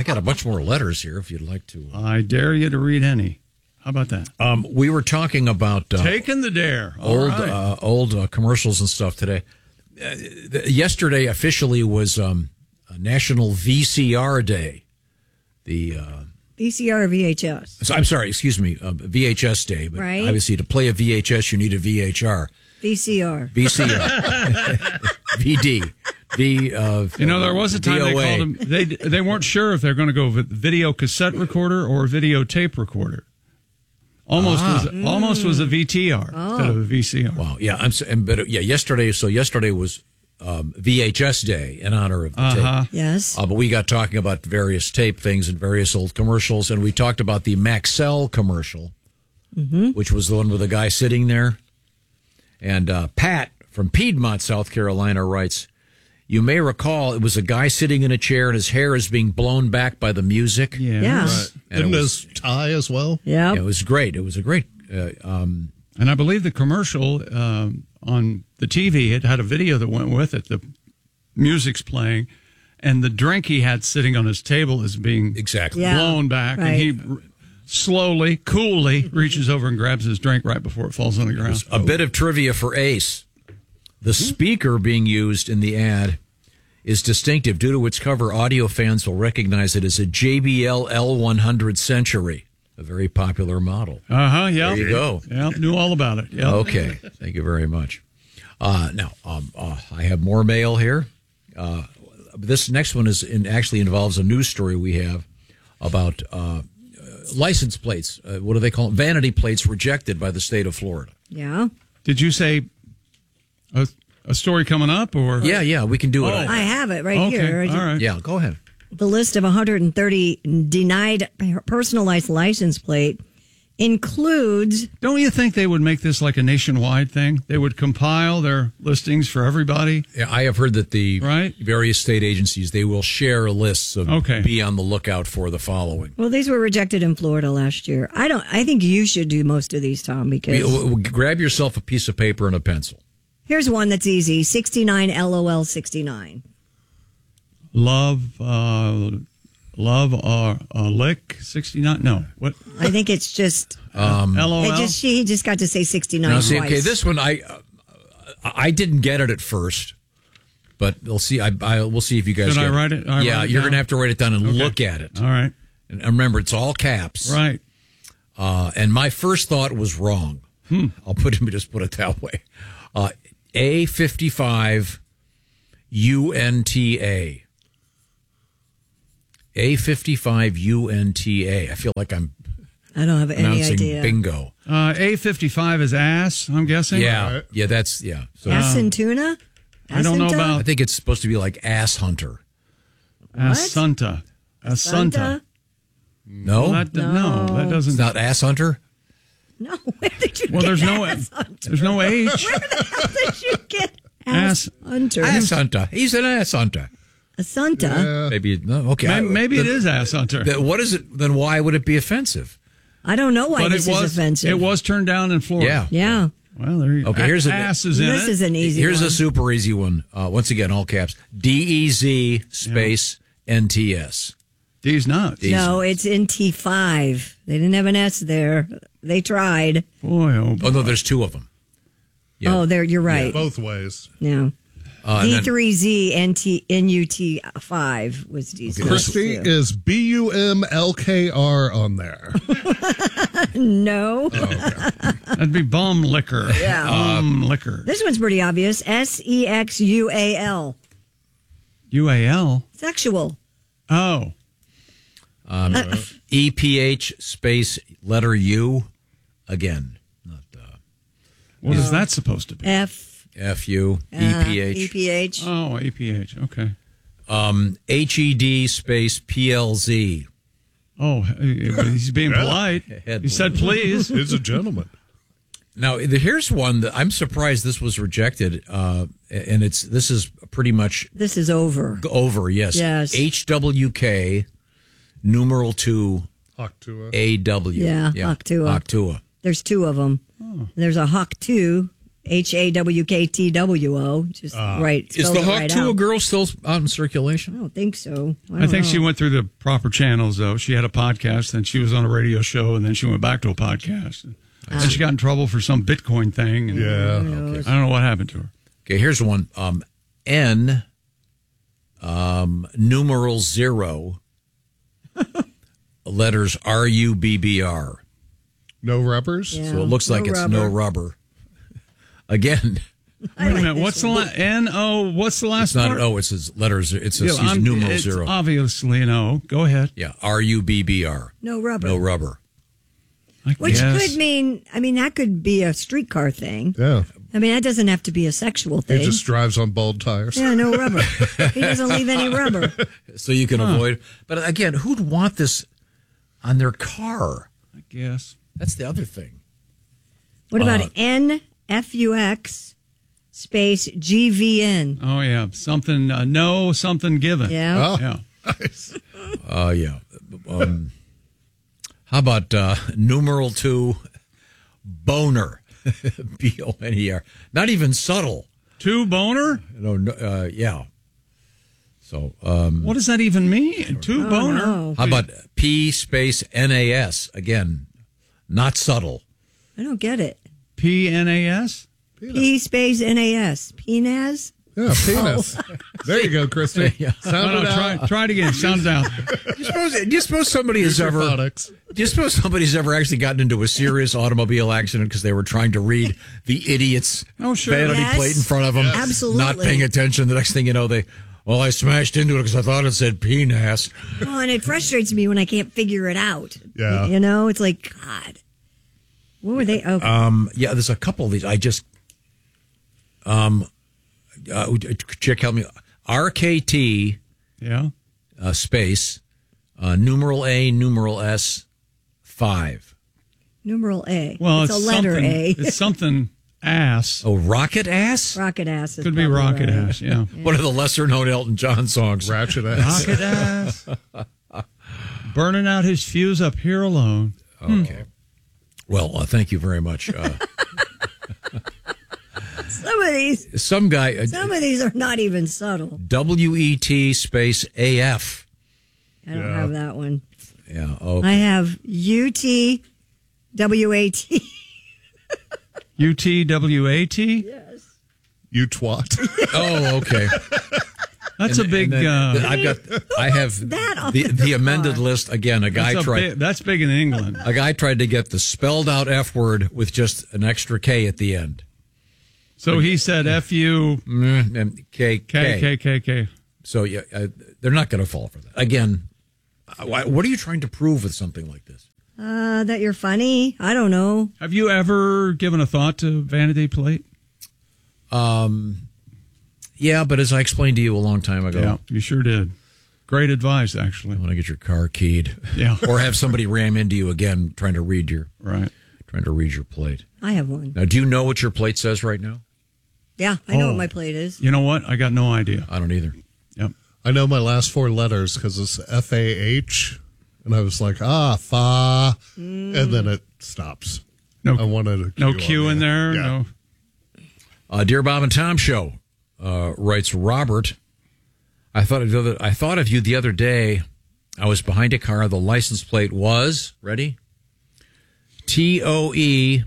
got a bunch more letters here if you'd like to. I dare you to read any. How about that? We were talking about taking the dare. Old commercials and stuff today. Yesterday officially was National VCR Day. The VCR or VHS? I'm sorry, excuse me, VHS Day. But right. Obviously, to play a VHS, you need a VHR. VCR. VD. There was a time VOA. they called them. They weren't sure if they're going to go with video cassette recorder or video tape recorder. Almost was a VTR instead of a VCR. Wow, yeah, yesterday was VHS Day in honor of the tape. Yes. But we got talking about various tape things and various old commercials, and we talked about the Maxell commercial, which was the one with the guy sitting there. And Pat from Piedmont, South Carolina writes, you may recall it was a guy sitting in a chair and his hair is being blown back by the music. Yeah. Right. And his tie as well. Yeah. It was great. It was a great. And I believe the commercial on the TV, it had a video that went with it. The music's playing, and the drink he had sitting on his table is being blown back, and he slowly, coolly reaches over and grabs his drink right before it falls on the ground. A bit of trivia for Ace. The speaker being used in the ad is distinctive. Due to its cover, audio fans will recognize it as a JBL L100 Century, a very popular model. Yeah. There you go. Yeah, knew all about it. Yeah. Okay. Thank you very much. Now, I have more mail here. This next one actually involves a news story we have about license plates. What do they call them? Vanity plates rejected by the state of Florida. Yeah. Did you say a story coming up, or? Yeah, we can do it. I have it right here. All right. Yeah, go ahead. The list of 130 denied personalized license plate includes... Don't you think they would make this like a nationwide thing? They would compile their listings for everybody? Yeah, I have heard that the various state agencies, they will share lists of be on the lookout for the following. Well, these were rejected in Florida last year. I think you should do most of these, Tom, because... Grab yourself a piece of paper and a pencil. Here's one that's easy. 69 LOL 69. Love lick 69. No, what? I think it's just LOL. He just got to say 69 now, see, twice. okay, this one I didn't get it at first, but we'll see. We'll see if you guys. Should get I write it? You're going to have to write it down and look at it. All right. And remember, it's all caps. Right. And my first thought was wrong. Just put it that way. A55 UNTA. A55 UNTA. I feel like I don't have any idea. Bingo. A55 is ass, I'm guessing. Yeah. Yeah, that's, yeah. So, ass and tuna? I don't know about. I think it's supposed to be like ass hunter. Assunta. Assunta. No? No, that doesn't. It's not ass hunter? No, where did you get there's no H. There's no H. Where the hell did you get ass hunter? Ass hunter. He's an ass hunter. Assunta? Yeah. Maybe, no, okay. Maybe it is ass hunter. What is it? Then why would it be offensive? I don't know why this is offensive. It was turned down in Florida. Yeah. Well, there you go. Okay, here's ass is in it. This is an easy Here's one. a super easy one. Once again, all caps. DEZ space NTS. D's nuts. No, it's NT5. They didn't have an S there. They tried. Boy, oh boy. Oh, no, there's two of them. Yeah. Oh, you're right. Yeah, both ways. Yeah. D3Z NUT5 was D's. Okay. Christy, is BUMLKR on there? No. Oh, okay. That'd be bum liquor. Yeah. Bum liquor. This one's pretty obvious. SEXUAL. UAL? Sexual. Oh. EPH space letter U. Again. Not, what is that supposed to be? FU, EPH. EPH. Oh, EPH. Okay. HED space PLZ. Oh, he's being polite. He said, please. He's a gentleman. Now, here's one that I'm surprised this was rejected, and this is pretty much... This is over. Over, yes. Yes. HWK, numeral 2, Hawk-Tua. Yeah, AW. Hawk-Tua. Hawk-Tua. There's two of them. Oh. There's a Hawk 2, HAWKTWO. Just right. Is the Hawk right 2 a out. girl still out in I circulation? don't think so. I think know. she went through the proper channels, though. She had a podcast, then she was on a radio show, and then she went back to a podcast. And then she got in trouble for some Bitcoin thing. And Yeah. I don't know what happened to her. Okay, here's one. N numeral 0 letters RUBBR. No rubbers? Yeah. So it looks like it's no rubber. Again, Wait a minute. What's the N-O? What's the last it's not part? an O, it says letters. It says Yeah, numeral it's 0. obviously an O. Go ahead. Yeah, RUBBR. No rubber. No rubber. I Which guess. could mean, that could be a streetcar thing. Yeah. That doesn't have to be a sexual thing. He just drives on bald tires. Yeah, no rubber. He doesn't leave any rubber. So you can avoid. But again, who'd want this on their car? I guess. That's the other thing. What about NFUX space GVN? Oh, yeah. Something, no, something given. Yeah. Oh. Yeah. Nice. Yeah. How about numeral 2 boner? BONER. Not even subtle. Two boner? No, yeah. So, What does that even mean? Two boner? No. how about P space NAS? Again, not subtle. I don't get it. PNAS? P space NAS. PNAS? Yeah, penis. There you go, Christy. Sound it out. Try it again. Sound it out. Do you suppose somebody has Your ever? phonics. Do you suppose somebody's ever actually gotten into a serious automobile accident because they were trying to read the idiot's Oh, sure. vanity Yes. plate in front of them, Absolutely. not paying attention? The next thing you know, I smashed into it because I thought it said penis. Well, and it frustrates me when I can't figure it out. Yeah. It's like, God. What were they? Okay. Yeah, there's a couple of these. I just, Chick, help me. RKT Yeah. space numeral A numeral S 5. Numeral A. Well, it's a letter something, A. It's something ass. Oh, rocket ass. Rocket ass. Is Could be probably rocket right. ass, yeah. One of the lesser known Elton John songs. Ratchet ass. Rocket ass. Burning out his fuse up here alone. Okay. Well, thank you very much. Some of these Some guy, are not even subtle. WET space AF. I don't have that one. Yeah. Okay. I have UTWAT. UTWAT? Yes. You twat. Oh, okay. That's a big. I have that on the the amended car? list again. A guy tried. That's big in England. A guy tried to get the spelled out F word with just an extra K at the end. So he said F-U And K. K. So yeah, they're not going to fall for that. Again, what are you trying to prove with something like this? That you're funny? I don't know. Have you ever given a thought to vanity plate? Yeah, but as I explained to you a long time ago, Yeah, you sure did. Great advice, actually. you want to get your car keyed, Yeah. or have somebody ram into you again trying to read your Right. plate. I have one. Now, do you know what your plate says right now? Yeah, I know Oh. what my plate is. You know what? I got no idea. I don't either. Yep. I know my last 4 letters because it's FAH. And I was like, fa. And then it stops. No, I wanted a no on Q in there. Yeah. No. Dear Bob and Tom Show, writes Robert. I thought of you the other day. I was behind a car. The license plate was ready. TOESKR.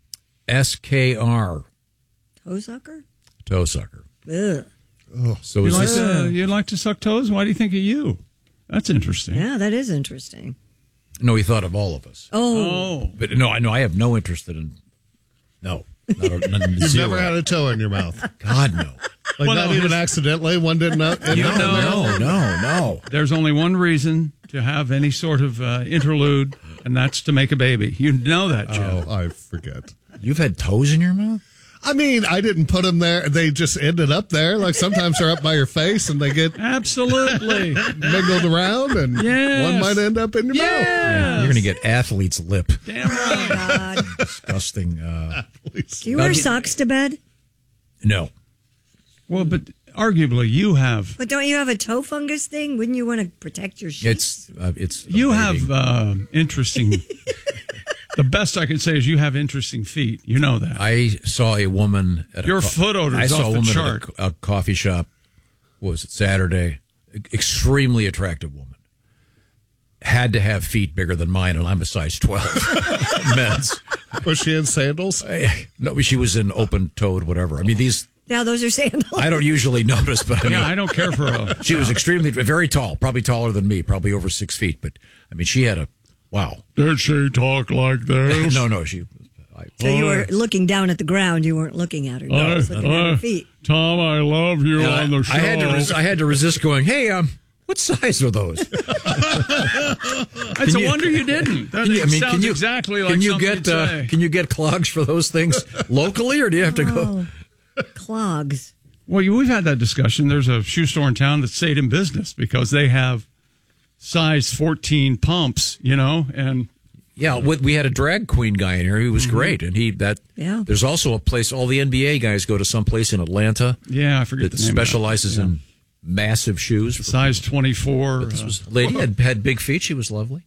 Toe sucker? Toe sucker. Ugh. So is this? You like to suck toes? Why do you think of you? That's interesting. Yeah, that is interesting. No, he thought of all of us. Oh. But no, I have no interest in. No, You've never had a toe in your mouth. God no. Like Well, not no, even his- accidentally. One didn't know. No. There's only one reason to have any sort of interlude, and that's to make a baby. You know that, Joe. Oh, I forget. You've had toes in your mouth? I mean, I didn't put them there. They just ended up there. Like sometimes they're up by your face and they get Absolutely. mingled around, and Yes. one might end up in your mouth. Yeah. You're going to get athlete's lip. Damn right. God. Disgusting. Do you wear socks to bed? No. Well, but arguably you have. But don't you have a toe fungus thing? Wouldn't you want to protect your sheets? It's You amazing. have interesting The best I can say is you have interesting feet. You know that. I saw a woman at Your foot odor is off the chart. At a coffee shop. What was it, Saturday? Extremely attractive woman. Had to have feet bigger than mine, and I'm a size 12 men's. Was she in sandals? No, she was in open-toed, whatever. I mean, these... Now those are sandals. I don't usually notice, but I mean, I don't care for her. She was very tall, probably taller than me, probably over 6 feet. But I mean, she had a wow. Did she talk like this? No, So you were looking down at the ground. You weren't looking at her. You were just looking at her feet. Tom, I love you on the show. I had to resist going, hey, what size are those? It's a wonder you didn't. That sounds exactly like something you'd say. Can you get clogs for those things locally, or do you have to go? Clogs. Well, we've had that discussion. There's a shoe store in town that stayed in business because they have size 14 pumps, and yeah, we had a drag queen guy in here. He was great, and there's also a place. All the NBA guys go to some place in Atlanta. Yeah, I forget that the name specializes in massive shoes. Size 24. This was lady had big feet. She was lovely.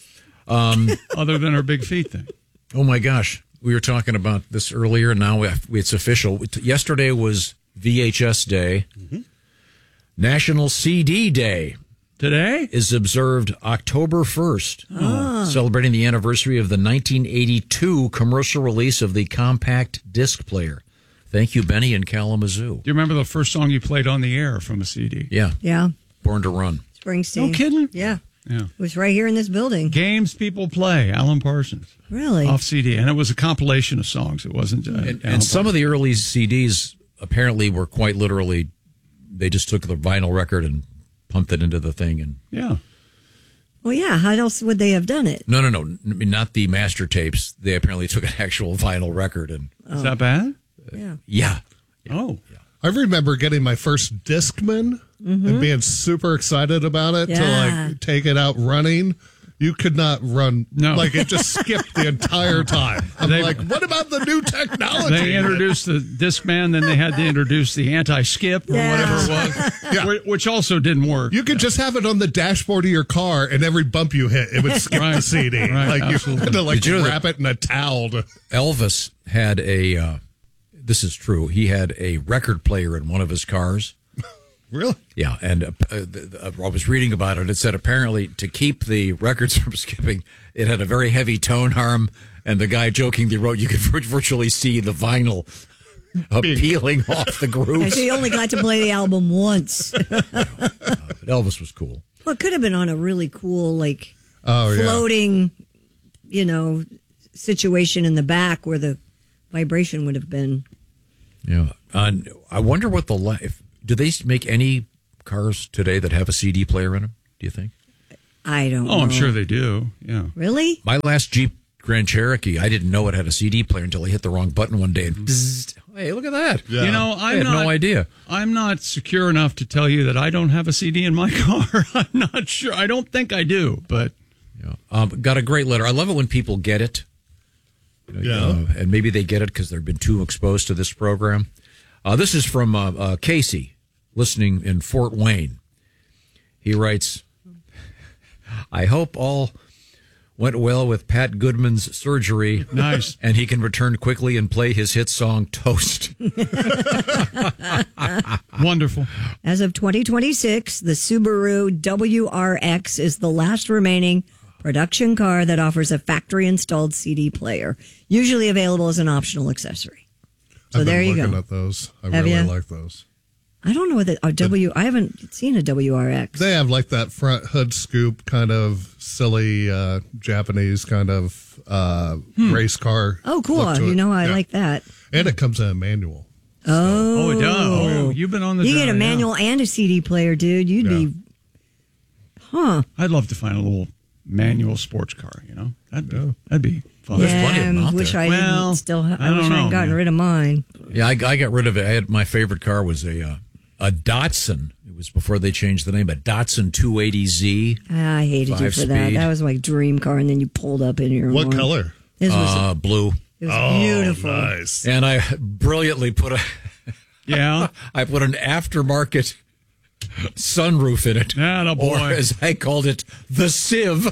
Other than her big feet thing. Oh my gosh. We were talking about this earlier, and now it's official. Yesterday was VHS Day. Mm-hmm. National CD Day. Today? Is observed October 1st, celebrating the anniversary of the 1982 commercial release of the compact disc player. Thank you, Benny in Kalamazoo. Do you remember the first song you played on the air from a CD? Yeah. Yeah. Born to Run. Springsteen. No kidding? Yeah. Yeah. It was right here in this building. Games People Play, Alan Parsons. Really? Off CD. And it was a compilation of songs. It wasn't. And some of the early CDs apparently were quite literally, they just took the vinyl record and pumped it into the thing. And yeah. Well, yeah. How else would they have done it? No. I mean, not the master tapes. They apparently took an actual vinyl record. And Is that bad? Yeah. Yeah. Oh. Yeah. I remember getting my first Discman and being super excited about it to like take it out running. You could not run. No. Like it just skipped the entire time. I'm like, what about the new technology? They introduced the Discman, then they had to introduce the anti-skip or whatever it was, which also didn't work. You could just have it on the dashboard of your car, and every bump you hit, it would skip the CD. Right, like absolutely. you had to wrap it in a towel. Elvis had a, this is true, he had a record player in one of his cars. Really? Yeah, and I was reading about it. It said apparently to keep the records from skipping, it had a very heavy tone arm, and the guy jokingly wrote, you could virtually see the vinyl peeling off the grooves. So you only got to play the album once. But Elvis was cool. Well, it could have been on a really cool, floating, situation in the back where the vibration would have been. Yeah. I wonder what do they make any cars today that have a CD player in them, do you think? I don't know. Oh, I'm sure they do. Yeah. Really? My last Jeep Grand Cherokee, I didn't know it had a CD player until I hit the wrong button one day and bzzzt. Hey, look at that. Yeah. I had no idea. I'm not secure enough to tell you that I don't have a CD in my car. I'm not sure. I don't think I do, but. Yeah. Got a great letter. I love it when people get it. And maybe they get it because they've been too exposed to this program. This is from Casey, listening in Fort Wayne. He writes, I hope all went well with Pat Goodman's surgery. Nice. And he can return quickly and play his hit song, Toast. Wonderful. As of 2026, the Subaru WRX is the last remaining production car that offers a factory-installed CD player, usually available as an optional accessory. So I've been there you looking go. At those. I Have really you? like those. I don't know what I haven't seen a WRX. They have like that front hood scoop kind of silly Japanese kind of race car. Oh, cool. look to it. I like that. And it comes in a manual. Oh, it does. Oh, you've been on the You get a manual and a CD player, dude. You'd be, I'd love to find a little manual sports car, That'd be fun. There's plenty of them out wish there. I didn't still. I wish I hadn't gotten rid of mine. Yeah, I got rid of it. My favorite car was a Datsun. It was before they changed the name, a Datsun 280Z. I hated you for that. That was my dream car, and then you pulled up in your What one. color? This was Blue. It was beautiful. Nice. And I brilliantly put Yeah. I put an aftermarket sunroof in it. Atta boy. Or as I called it, the Civ.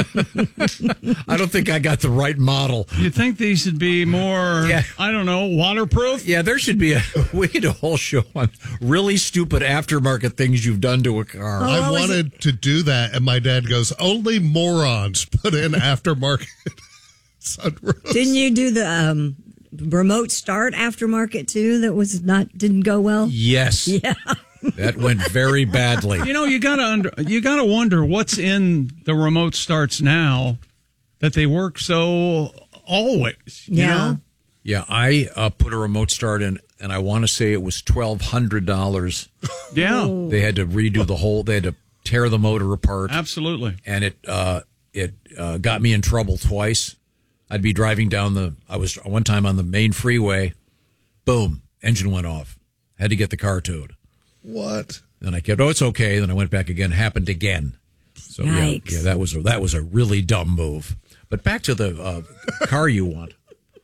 I don't think I got the right model. You think these would be more, I don't know, waterproof? Yeah, there should be we need a whole show on really stupid aftermarket things you've done to a car. I wanted to do that, and my dad goes, only morons put in aftermarket sunroofs. Didn't you do the remote start aftermarket too? That didn't go well. Yes. Yeah. That went very badly. You know, you gotta wonder what's in the remote starts now that they work so always. You know? Yeah, I put a remote start in, and I want to say it was $1,200. Yeah, they had to redo the whole. They had to tear the motor apart. Absolutely, and it got me in trouble twice. I'd be driving down I was one time on the main freeway. Boom, engine went off. Had to get the car towed. What? Then I kept, it's okay. Then I went back again. Happened again. So yeah, that was a really dumb move. But back to the car you want.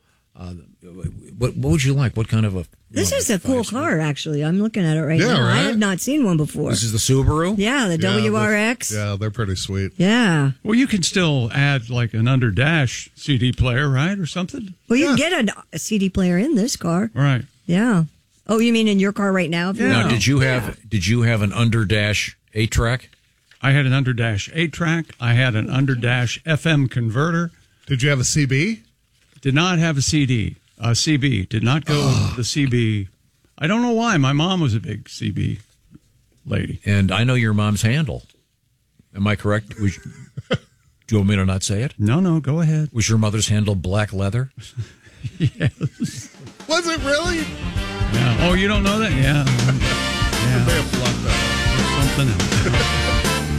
What would you like? What kind of a? This is a cool car, actually. I'm looking at it right now. Right? I have not seen one before. This is the Subaru? Yeah, the WRX. Yeah, they're pretty sweet. Yeah. Well, you can still add like an under dash CD player, right, or something. Well, you can get a CD player in this car. Right. Yeah. Oh, you mean in your car right now? Now, did you have an under dash 8-track? I had an under dash 8-track. I had an under dash FM converter. Did you have a CB? Did not have a CD. CB. Did not go with the CB. I don't know why. My mom was a big CB lady. And I know your mom's handle. Am I correct? Do you want me to not say it? No, go ahead. Was your mother's handle black leather? Yes. Was it really? Yeah. Oh, you don't know that? Yeah. Yeah. They have blocked that. Something else.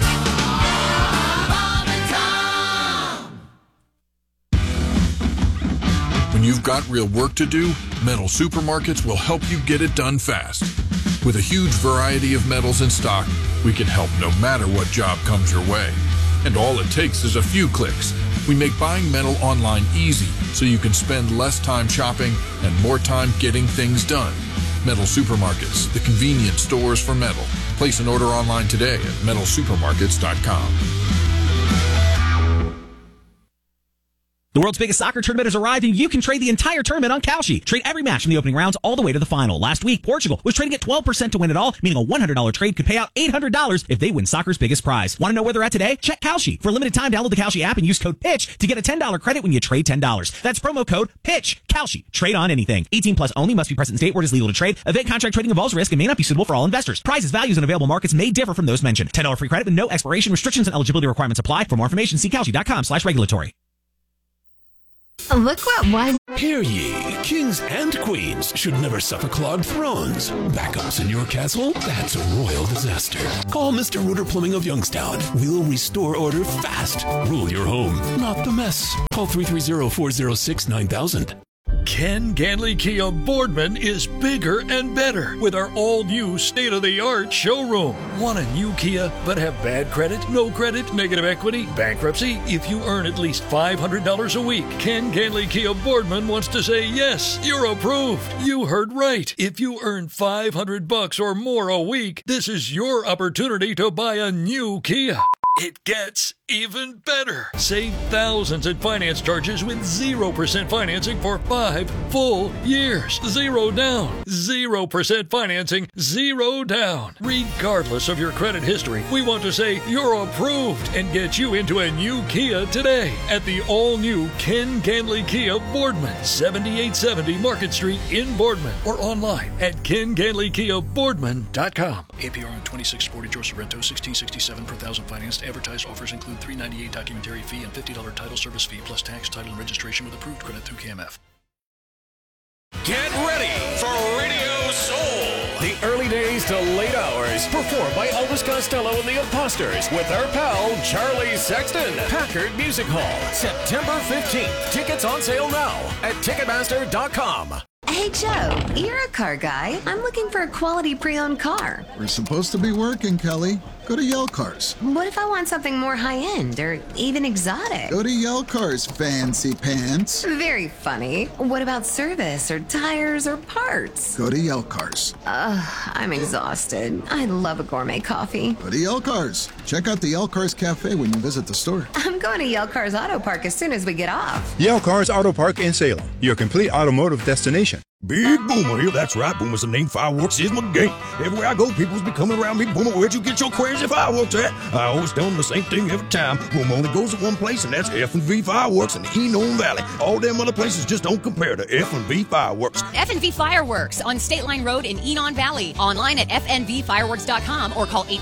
When you've got real work to do, Metal Supermarkets will help you get it done fast. With a huge variety of metals in stock, we can help no matter what job comes your way. And all it takes is a few clicks. We make buying metal online easy so you can spend less time shopping and more time getting things done. Metal Supermarkets, the convenient stores for metal. Place an order online today at metalsupermarkets.com. The world's biggest soccer tournament has arrived, and you can trade the entire tournament on Kalshi. Trade every match from the opening rounds all the way to the final. Last week, Portugal was trading at 12% to win it all, meaning a $100 trade could pay out $800 if they win soccer's biggest prize. Want to know where they're at today? Check Kalshi. For a limited time, download the Kalshi app and use code PITCH to get a $10 credit when you trade $10. That's promo code PITCH. Kalshi. Trade on anything. 18 plus only. Must be present in state where it is legal to trade. Event contract trading involves risk and may not be suitable for all investors. Prizes, values, and available markets may differ from those mentioned. $10 free credit with no expiration. Restrictions and eligibility requirements apply. For more information, see Kalshi.com/regulatory. Look what was. Hear ye, kings and queens should never suffer clogged thrones. Backups in your castle? That's a royal disaster. Call Mr. Rooter Plumbing of Youngstown. We'll restore order fast. Rule your home, not the mess. Call 330-406-9000. Ken Ganley Kia Boardman is bigger and better with our all-new state-of-the-art showroom. Want a new Kia but have bad credit, no credit, negative equity, bankruptcy? If you earn at least $500 a week, Ken Ganley Kia Boardman wants to say yes, you're approved. You heard right. If you earn $500 or more a week, this is your opportunity to buy a new Kia. It gets even better. Save thousands in finance charges with 0% financing for 5 full years. 0 down. 0% financing. 0 down. Regardless of your credit history, we want to say you're approved and get you into a new Kia today at the all-new Ken Ganley Kia Boardman, 7870 Market Street in Boardman, or online at KenGanleyKiaBoardman.com. APR on 2640 Joseph Sorrento, 1667 per thousand financed. Advertised offers include $398 documentary fee and $50 title service fee plus tax, title, and registration with approved credit through KMF. Get ready for Radio Soul. The early days to late hours, performed by Elvis Costello and the Imposters with our pal Charlie Sexton. Packard Music Hall, September 15th. Tickets on sale now at Ticketmaster.com. Hey, Joe, you're a car guy. I'm looking for a quality pre-owned car. We're supposed to be working, Kelly. Go to Yell Cars. What if I want something more high-end or even exotic? Go to Yell Cars, fancy pants. Very funny. What about service or tires or parts? Go to Yell Cars. I'm exhausted. I love a gourmet coffee. Go to Yell Cars. Check out the Yell Cars Cafe when you visit the store. I'm going to Yell Cars Auto Park as soon as we get off. Yell Cars Auto Park in Salem, your complete automotive destination. Big Boomer here, that's right, Boomer's the name, fireworks is my game. Everywhere I go, people's be coming around me, Boomer, where'd you get your crazy fireworks at? I always tell them the same thing every time. Boomer only goes to one place, and that's F&V Fireworks in the Enon Valley. All them other places just don't compare to F&V Fireworks. F&V Fireworks on State Line Road in Enon Valley. Online at fnvfireworks.com or call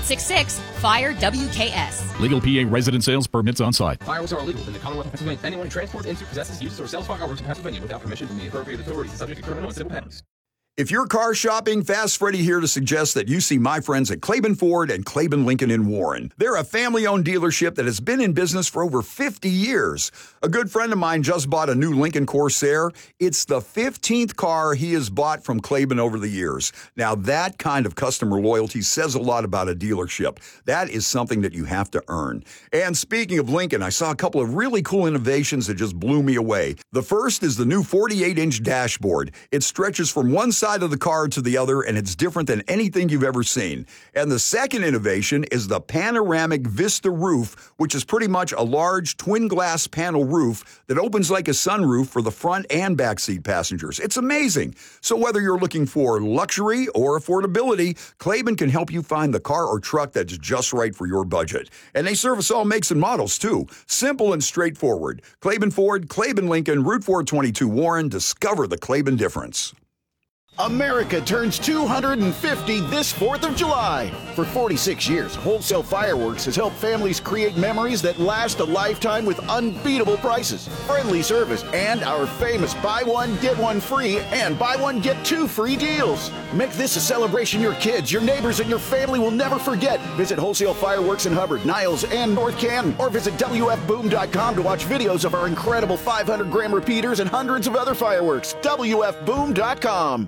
866-FIRE-WKS. Legal PA resident sales permits on site. Fireworks are illegal in the Commonwealth of Pennsylvania. Anyone who transports, into, possesses, uses, or sells fireworks in Pennsylvania without permission from the appropriate authorities is subject to criminal and civil penalties. If you're car shopping, Fast Freddy here to suggest that you see my friends at Claiborne Ford and Claiborne Lincoln in Warren. They're a family-owned dealership that has been in business for over 50 years. A good friend of mine just bought a new Lincoln Corsair. It's the 15th car he has bought from Claiborne over the years. Now, that kind of customer loyalty says a lot about a dealership. That is something that you have to earn. And speaking of Lincoln, I saw a couple of really cool innovations that just blew me away. The first is the new 48-inch dashboard. It stretches from one side of the car to the other, and it's different than anything you've ever seen. And the second innovation is the panoramic Vista roof, which is pretty much a large twin glass panel roof that opens like a sunroof for the front and back seat passengers. It's amazing. So whether you're looking for luxury or affordability, Claiborne can help you find the car or truck that's just right for your budget. And they service all makes and models too. Simple and straightforward. Claiborne Ford, Claiborne Lincoln, Route 422 Warren. Discover the Claiborne difference. America turns 250 this 4th of July. For 46 years, Wholesale Fireworks has helped families create memories that last a lifetime with unbeatable prices, friendly service, and our famous buy one, get one free and buy one, get two free deals. Make this a celebration your kids, your neighbors, and your family will never forget. Visit Wholesale Fireworks in Hubbard, Niles, and North Canton, or visit WFBoom.com to watch videos of our incredible 500-gram repeaters and hundreds of other fireworks. WFBoom.com.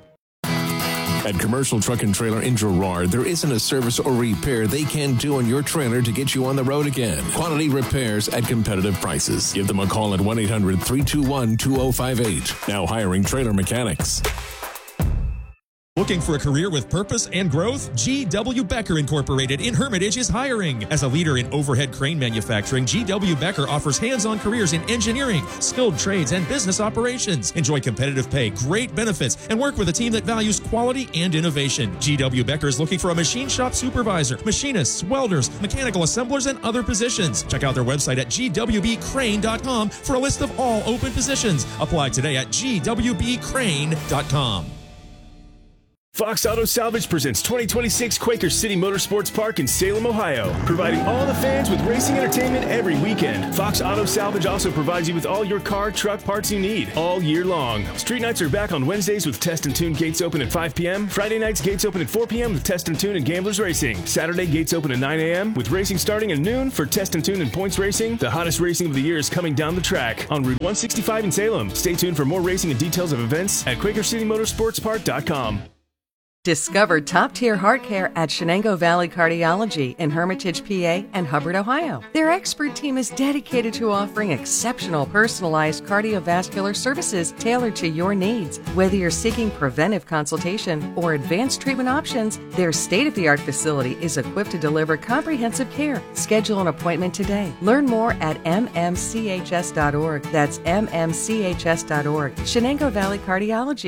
At Commercial Truck and Trailer in Girard, there isn't a service or repair they can't do on your trailer to get you on the road again. Quality repairs at competitive prices. Give them a call at 1-800-321-2058. Now hiring trailer mechanics. Looking for a career with purpose and growth? G.W. Becker Incorporated in Hermitage is hiring. As a leader in overhead crane manufacturing, G.W. Becker offers hands-on careers in engineering, skilled trades, and business operations. Enjoy competitive pay, great benefits, and work with a team that values quality and innovation. G.W. Becker is looking for a machine shop supervisor, machinists, welders, mechanical assemblers, and other positions. Check out their website at gwbcrane.com for a list of all open positions. Apply today at gwbcrane.com. Fox Auto Salvage presents 2026 Quaker City Motorsports Park in Salem, Ohio, providing all the fans with racing entertainment every weekend. Fox Auto Salvage also provides you with all your car, truck parts you need all year long. Street nights are back on Wednesdays with Test and Tune gates open at 5 p.m. Friday nights gates open at 4 p.m. with Test and Tune and Gamblers Racing. Saturday gates open at 9 a.m. with racing starting at noon for Test and Tune and Points Racing. The hottest racing of the year is coming down the track on Route 165 in Salem. Stay tuned for more racing and details of events at QuakerCityMotorsportsPark.com. Discover top-tier heart care at Shenango Valley Cardiology in Hermitage, PA, and Hubbard, Ohio. Their expert team is dedicated to offering exceptional personalized cardiovascular services tailored to your needs. Whether you're seeking preventive consultation or advanced treatment options, their state-of-the-art facility is equipped to deliver comprehensive care. Schedule an appointment today. Learn more at mmchs.org. That's mmchs.org. Shenango Valley Cardiology.